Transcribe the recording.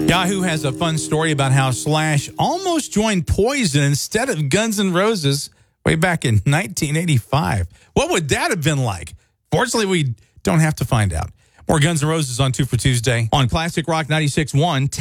Yahoo has a fun story about how Slash almost joined Poison instead of Guns N' Roses way back in 1985. What would that have been like? Fortunately, we don't have to find out. More Guns N' Roses on 2 for Tuesday on Classic Rock 96.1.